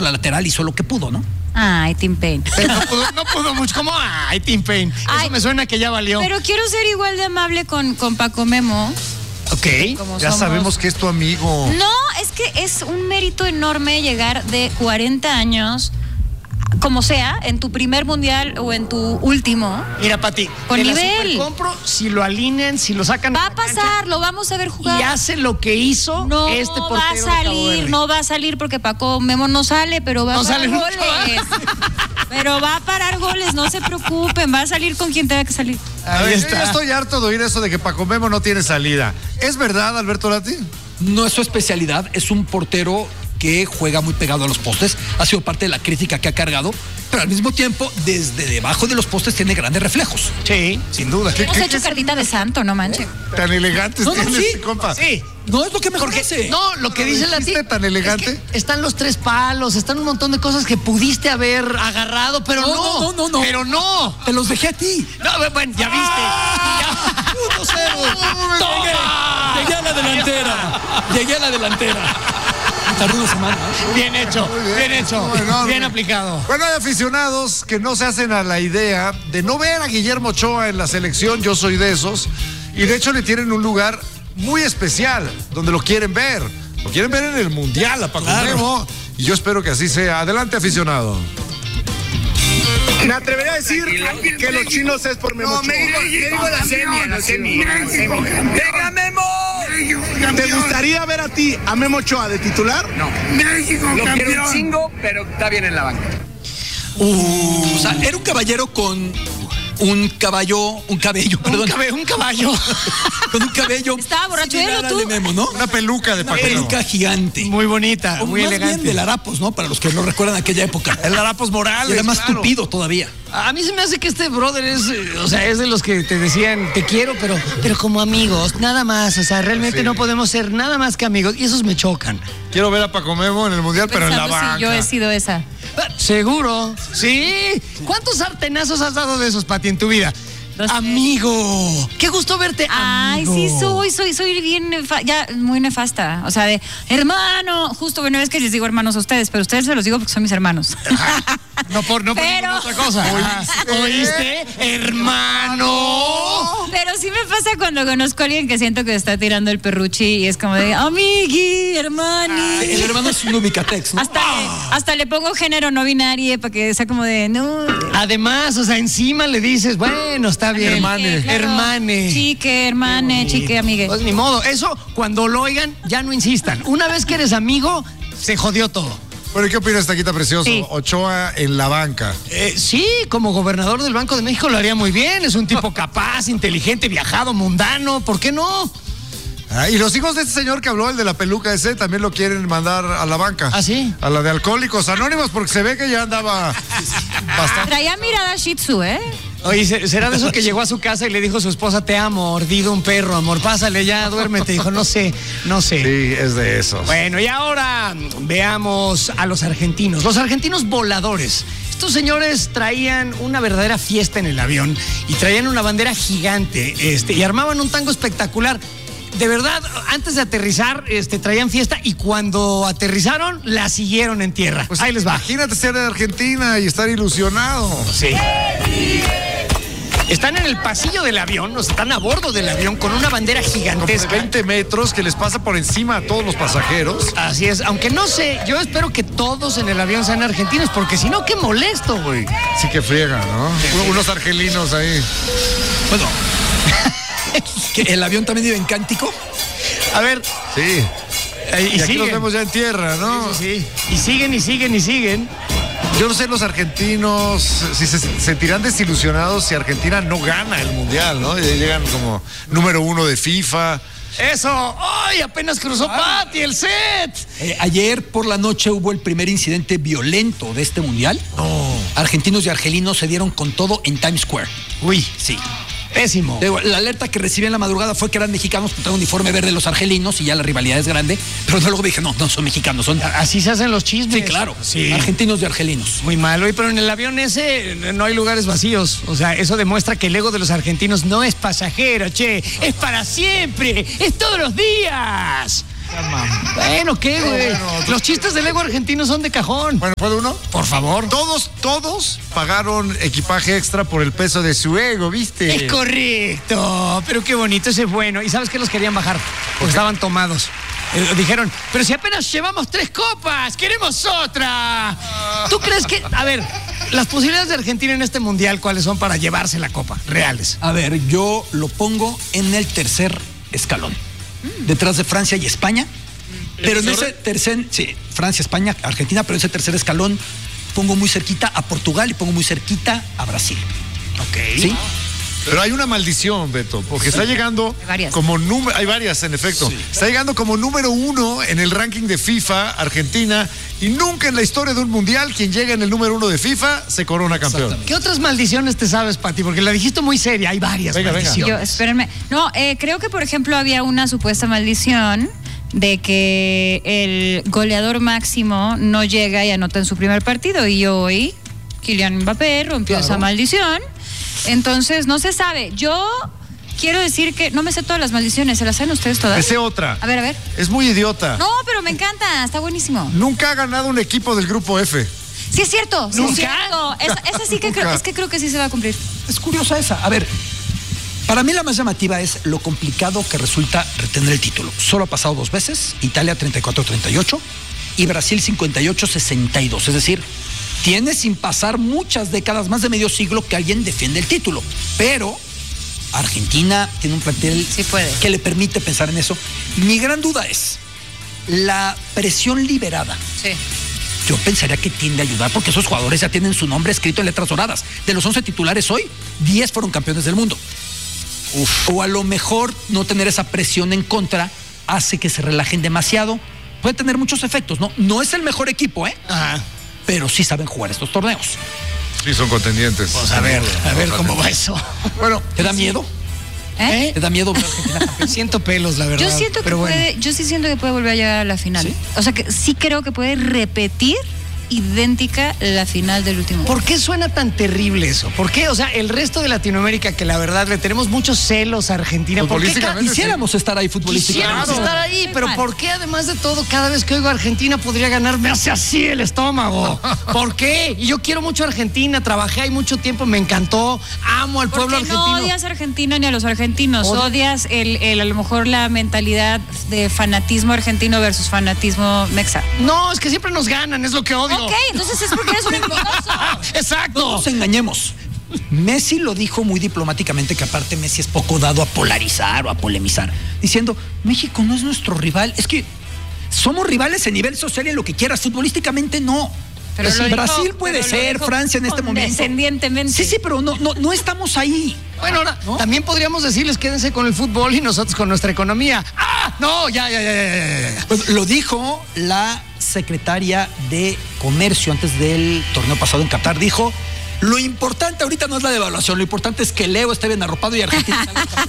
la lateral, hizo lo que pudo, ¿no? Ay, Tim Payne. Pero no pudo mucho. ¿Cómo? Ay, Tim Payne. Eso me suena que ya valió. Pero quiero ser igual de amable con Paco Memo. Ok. Ya sabemos que es tu amigo. No, es que es un mérito enorme llegar de 40 años, como sea, en tu primer mundial o en tu último. Mira, Pati, con nivel. La compro si lo alinean, si lo sacan. Va a pasar, lo vamos a ver jugar. Y hace lo que hizo no este portero. No va a salir porque Paco Memo no sale, pero va a parar goles. Pero va a parar goles, no se preocupen, va a salir con quien tenga que salir. Yo estoy harto de oír eso de que Paco Memo no tiene salida. ¿Es verdad, Alberto Lati? No es su especialidad, es un portero que juega muy pegado a los postes, ha sido parte de la crítica que ha cargado, pero al mismo tiempo, desde debajo de los postes tiene grandes reflejos. Sí, sin duda. Hemos hecho cartita de santo, no manches. Tan elegante sí, compa. Sí. No es lo que mejor hace. No, lo que dice la tía. Tan elegante. Es que están los 3 palos, están un montón de cosas que pudiste haber agarrado, pero no. Pero no. Te los dejé a ti. No, bueno, ya viste. 1-0. Llegué a la delantera. Ruda semana. Bien hecho, bien aplicado. Bueno, hay aficionados que no se hacen a la idea de no ver a Guillermo Ochoa en la selección. Yo soy de esos. Y de hecho le tienen un lugar muy especial donde lo quieren ver. Lo quieren ver en el Mundial a Paco Memo. Y yo espero que así sea. Adelante, aficionado. Me atrevería a decir que los chinos es por Memo. No, me digo la semi. ¡Venga, Memo! ¿Te gustaría ver a ti, a Memo Ochoa, de titular? No. México, lo quiero un chingo, pero está bien en la banca. O sea, era un caballero con un cabello. Con un cabello. Estaba borracho de Memo, ¿no? Una peluca de Paco. Una peluca gigante. Muy bonita, muy más elegante. Bien del Harapos, ¿no? Para los que no recuerdan aquella época. El Harapos Morales. Era más tupido todavía. A mí se me hace que este brother es de los que te decían, te quiero, pero como amigos, nada más. O sea, realmente no podemos ser nada más que amigos. Y esos me chocan. Quiero ver a Paco Memo en el Mundial, pero en la banca. Sí, yo he sido esa. ¿Seguro? Sí. ¿Cuántos sartenazos has dado de esos, Pati, en tu vida? Amigo, qué gusto verte. Ay, amigo. sí, soy bien ya muy nefasta. O sea, de hermano, justo, bueno, es que les digo hermanos a ustedes, pero a ustedes se los digo porque son mis hermanos. No por ninguna otra cosa. ¿Oíste? Hermano. Pero sí me pasa cuando conozco a alguien que siento que está tirando el perruchi y es como de amigui, hermani. El hermano es un ubicatex, ¿no? Hasta le pongo género no binario para que sea como de no. Además, o sea, encima le dices, bueno, está bien. Hermane. Claro. Hermane. Chique, hermane, chique, amigue. Pues ni modo, eso cuando lo oigan, ya no insistan. Una vez que eres amigo, se jodió todo. Bueno, ¿qué opinas, Taquita Precioso? Sí. Ochoa en la banca. Sí, como gobernador del Banco de México lo haría muy bien. Es un tipo capaz, inteligente, viajado, mundano. ¿Por qué no? Y los hijos de este señor que habló, el de la peluca ese, también lo quieren mandar a la banca. ¿Ah, sí? A la de Alcohólicos Anónimos, porque se ve que ya andaba bastante. Traía mirada Shih Tzu, ¿eh? Oye, ¿será de eso que llegó a su casa y le dijo a su esposa, te amo, mordido un perro, amor, pásale ya, duérmete? Dijo, no sé. Sí, es de esos. Bueno, y ahora veamos a los argentinos. Los argentinos voladores. Estos señores traían una verdadera fiesta en el avión y traían una bandera gigante y armaban un tango espectacular. De verdad, antes de aterrizar, traían fiesta y cuando aterrizaron, la siguieron en tierra. Pues ahí les va. Imagínate ser de Argentina y estar ilusionado. Sí. Están en el pasillo del avión, o sea, están a bordo del avión con una bandera gigantesca. 20 metros que les pasa por encima a todos los pasajeros. Así es, aunque no sé, yo espero que todos en el avión sean argentinos, porque si no, qué molesto, güey. Sí que friega, ¿no? Unos argelinos ahí. Bueno, ¿que el avión también iba en cántico? A ver. Sí. Y aquí nos siguen. vemos ya en tierra, ¿no? Sí. Y siguen. Yo no sé los argentinos si se sentirán desilusionados si Argentina no gana el Mundial, ¿no? Y llegan como número 1 de FIFA. ¡Eso! ¡Ay! Apenas cruzó Pati el set. Ayer por la noche hubo el primer incidente violento de este Mundial. No. Argentinos y argelinos se dieron con todo en Times Square. Uy, sí. Pésimo. La alerta que recibí en la madrugada fue que eran mexicanos, con uniforme verde los argelinos y ya la rivalidad es grande. Pero luego dije, no son mexicanos, son... Así se hacen los chismes. Sí, claro. Sí. Argentinos y argelinos. Muy malo, pero en el avión ese no hay lugares vacíos. O sea, eso demuestra que el ego de los argentinos no es pasajero, che. Es para siempre. Es todos los días. Bueno, ¿qué, güey? Los chistes del ego argentino son de cajón. Bueno, ¿puede uno? Por favor. Todos pagaron equipaje extra por el peso de su ego, ¿viste? Es correcto. Pero qué bonito, ese es bueno. ¿Y sabes qué los querían bajar? Porque estaban tomados. Dijeron, pero si apenas llevamos 3 copas, queremos otra. ¿Tú crees que, a ver, las posibilidades de Argentina en este mundial, cuáles son para llevarse la copa? Reales. A ver, yo lo pongo en el tercer escalón. Detrás de Francia y España. Pero en ese tercer, sí, Francia, España, Argentina, pero en ese tercer escalón pongo muy cerquita a Portugal y pongo muy cerquita a Brasil. Ok. ¿Sí? Pero hay una maldición, Beto, porque está llegando como número... Hay varias, en efecto. Sí. Está llegando como número 1 en el ranking de FIFA, Argentina, y nunca en la historia de un mundial quien llega en el número 1 de FIFA se corona campeón. ¿Qué otras maldiciones te sabes, Pati? Porque la dijiste muy seria, hay varias maldiciones. Yo, espérenme. No, creo que, por ejemplo, había una supuesta maldición de que el goleador máximo no llega y anota en su primer partido, y hoy Kylian Mbappé rompió esa maldición. Entonces, no se sabe. Yo quiero decir que no me sé todas las maldiciones. ¿Se las saben ustedes todas? Me sé otra. A ver. Es muy idiota. No, pero me encanta. Está buenísimo. Nunca ha ganado un equipo del grupo F. Sí, es cierto. Sí, ¿Nunca? es cierto. Esa sí que creo que sí se va a cumplir. Es curiosa esa. A ver, para mí la más llamativa es lo complicado que resulta retener el título. Solo ha pasado 2 veces. Italia 34-38 y Brasil 58-62. Es decir, tiene sin pasar muchas décadas, más de medio siglo, que alguien defiende el título. Pero Argentina tiene un plantel que le permite pensar en eso. Mi gran duda es la presión liberada. Sí. Yo pensaría que tiende a ayudar porque esos jugadores ya tienen su nombre escrito en letras doradas. De los 11 titulares hoy, 10 fueron campeones del mundo. O a lo mejor no tener esa presión en contra hace que se relajen demasiado. Puede tener muchos efectos, ¿no? No es el mejor equipo, Ajá. Pero sí saben jugar estos torneos. Sí, son contendientes. Pues a ver cómo va eso. Bueno, ¿te da miedo? ¿Te da miedo ver a Argentina campeón? Siento pelos, la verdad. Yo siento que yo sí siento que puede volver a llegar a la final. ¿Sí? O sea que sí creo que puede repetir idéntica la final del último. ¿Por qué suena tan terrible eso? ¿Por qué? O sea, el resto de Latinoamérica, que la verdad le tenemos muchos celos a Argentina. ¿Por qué quisiéramos estar ahí futbolísticamente? Quisiéramos estar ahí, pero ¿por qué además de todo, cada vez que oigo a Argentina podría ganar, me hace así el estómago? ¿Por qué? Y yo quiero mucho a Argentina, trabajé ahí mucho tiempo, me encantó, amo al pueblo argentino. No odias a Argentina ni a los argentinos, odias a lo mejor la mentalidad de fanatismo argentino versus fanatismo mexa. No, es que siempre nos ganan, es lo que odio. Ok, entonces es porque eres un envidioso. Exacto. No nos engañemos. Messi lo dijo muy diplomáticamente, que aparte Messi es poco dado a polarizar o a polemizar, diciendo, México no es nuestro rival, es que somos rivales en nivel social y en lo que quieras, futbolísticamente no. Pero Brasil puede ser, Francia en este momento. Descendientemente. Sí, pero no estamos ahí. Bueno, ahora, ¿no? También podríamos decirles, quédense con el fútbol y nosotros con nuestra economía. ¡Ah! No, ya. Pues lo dijo la secretaria de Comercio antes del torneo pasado en Qatar. Dijo, lo importante ahorita no es la devaluación, lo importante es que Leo esté bien arropado y Argentina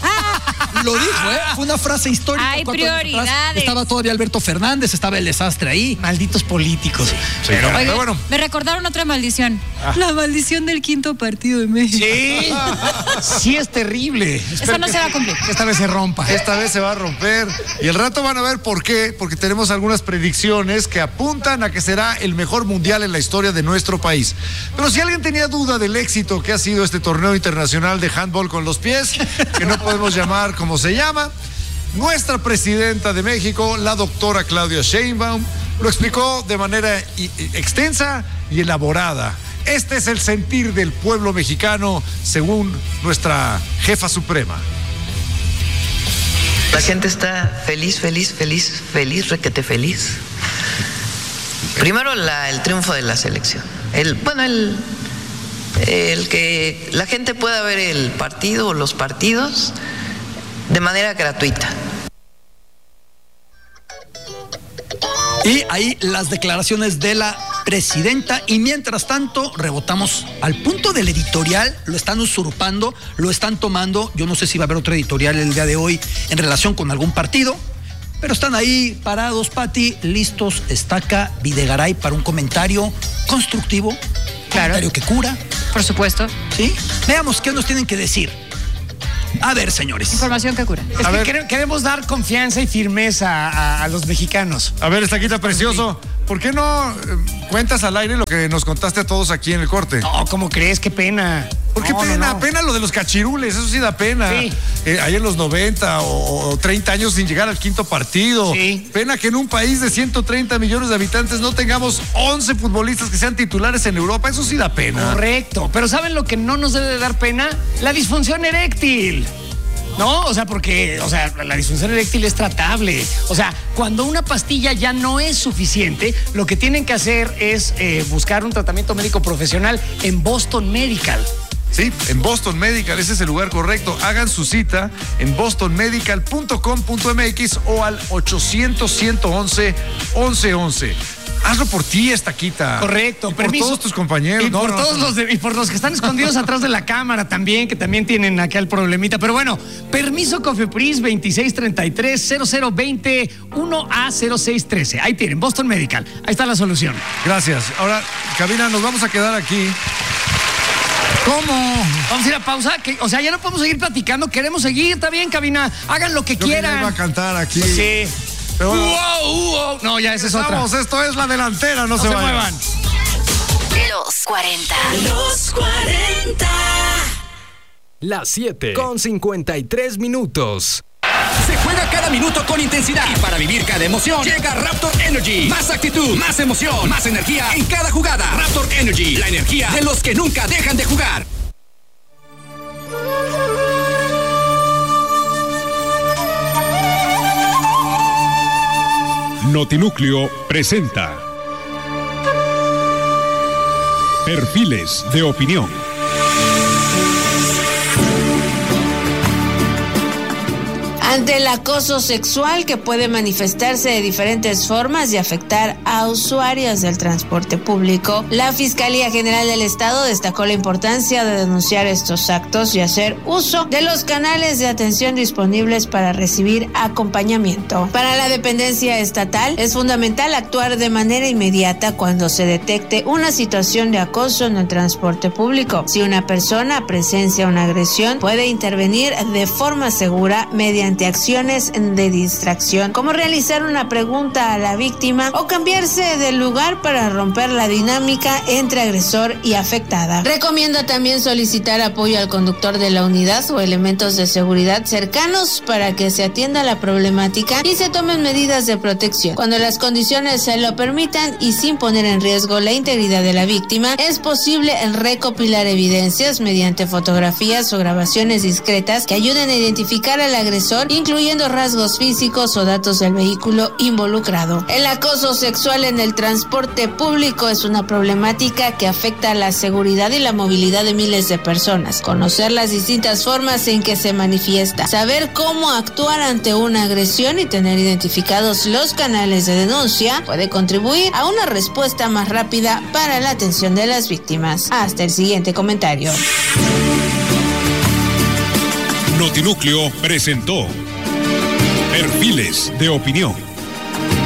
lo dijo, fue una frase histórica. Hay prioridades. Estaba todavía Alberto Fernández, estaba el desastre ahí. Malditos políticos. Sí. Pero bueno. Me recordaron otra maldición. La maldición del 5º partido de México. Sí, sí es terrible. Esta no se va a cumplir. Esta vez se rompa. Esta vez se va a romper. Y el rato van a ver por qué. Porque tenemos algunas predicciones que apuntan a que será el mejor mundial en la historia de nuestro país. Pero si alguien tenía duda del éxito que ha sido este torneo internacional de handball con los pies, que no podemos llamar como se llama, nuestra presidenta de México, la doctora Claudia Sheinbaum, lo explicó de manera extensa y elaborada. Este es el sentir del pueblo mexicano, según nuestra jefa suprema. La gente está feliz, requete feliz. Primero el triunfo de la selección. El que la gente pueda ver el partido o los partidos de manera gratuita. Y ahí las declaraciones de la presidenta, y mientras tanto rebotamos al punto del editorial, lo están usurpando, lo están tomando. Yo no sé si va a haber otro editorial el día de hoy en relación con algún partido, pero están ahí parados, Pati, listos, Estaca, Videgaray, para un comentario constructivo, comentario que cura. Por supuesto. ¿Sí? Veamos qué nos tienen que decir. A ver, señores. Información que cura. Es que queremos dar confianza y firmeza a los mexicanos. A ver, Estaquita precioso, ¿por qué no cuentas al aire lo que nos contaste a todos aquí en el corte? No, ¿cómo crees? Qué pena. ¿Por qué pena? No. Pena lo de los cachirules, eso sí da pena. Sí. Ahí en los 90 o 30 años sin llegar al quinto partido. Sí. Pena que en un país de 130 millones de habitantes no tengamos 11 futbolistas que sean titulares en Europa, eso sí da pena. Correcto, pero ¿saben lo que no nos debe de dar pena? La disfunción eréctil. No, o sea, porque, la disfunción eréctil es tratable. O sea, cuando una pastilla ya no es suficiente, lo que tienen que hacer es buscar un tratamiento médico profesional en Boston Medical. Sí, en Boston Medical, ese es el lugar correcto. Hagan su cita en bostonmedical.com.mx o al 800-111-1111. Hazlo por ti, Estaquita. Correcto, y por todos tus compañeros. Y por y por los que están escondidos atrás de la cámara también, que también tienen acá el problemita. Pero bueno, permiso Cofepris 2633-0020 1A0613. Ahí tienen, Boston Medical. Ahí está la solución. Gracias. Ahora, cabina, nos vamos a quedar aquí. ¿Cómo? Vamos a ir a pausa. Ya no podemos seguir platicando. Queremos seguir, está bien, cabina. Hagan lo que quieran. Yo iba a cantar aquí. Sí. Pero bueno, wow. No, ya esa es otra. Esto es la delantera, no se muevan. Los 40. Los 40. Las 7:53. Se juega cada minuto con intensidad y para vivir cada emoción llega Raptor Energy. Más actitud, más emoción, más energía en cada jugada. Raptor Energy, la energía de los que nunca dejan de jugar. Notinúcleo presenta Perfiles de Opinión. Ante el acoso sexual que puede manifestarse de diferentes formas y afectar a usuarios del transporte público, la Fiscalía General del Estado destacó la importancia de denunciar estos actos y hacer uso de los canales de atención disponibles para recibir acompañamiento. Para la dependencia estatal, es fundamental actuar de manera inmediata cuando se detecte una situación de acoso en el transporte público. Si una persona presencia una agresión, puede intervenir de forma segura mediante acciones de distracción, como realizar una pregunta a la víctima o cambiarse de lugar para romper la dinámica entre agresor y afectada. Recomienda también solicitar apoyo al conductor de la unidad o elementos de seguridad cercanos para que se atienda la problemática y se tomen medidas de protección. Cuando las condiciones se lo permitan y sin poner en riesgo la integridad de la víctima, es posible recopilar evidencias mediante fotografías o grabaciones discretas que ayuden a identificar al agresor, incluyendo rasgos físicos o datos del vehículo involucrado. El acoso sexual en el transporte público es una problemática que afecta a la seguridad y la movilidad de miles de personas. Conocer las distintas formas en que se manifiesta, saber cómo actuar ante una agresión y tener identificados los canales de denuncia puede contribuir a una respuesta más rápida para la atención de las víctimas. Hasta el siguiente comentario. Notinúcleo presentó Perfiles de Opinión.